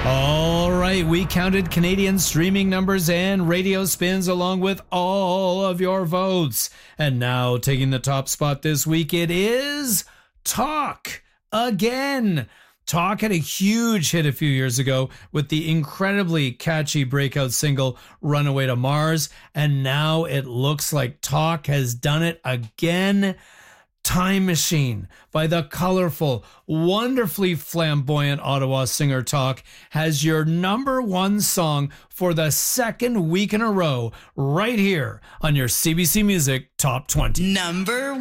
All right, we counted Canadian streaming numbers and radio spins along with all of your votes. And now taking the top spot this week, it is Talk again. Talk had a huge hit a few years ago with the incredibly catchy breakout single Runaway to Mars. And now it looks like Talk has done it again. Time Machine by the colorful, wonderfully flamboyant Ottawa singer Talk has your number one song for the second week in a row right here on your CBC Music Top 20. Number